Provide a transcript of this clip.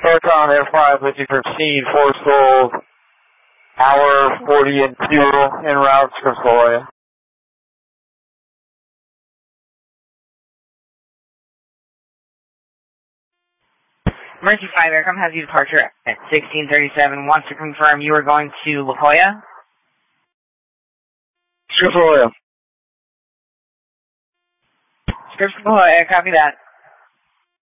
Photon Air5 with you for Scene, Force Hold, hour 40 and 2 en route to Scripps. Emergency 5 Aircom has you departure at 16:37. Wants to confirm you are going to La Jolla? Scripps, La Jolla. Scripps, La Jolla, copy that.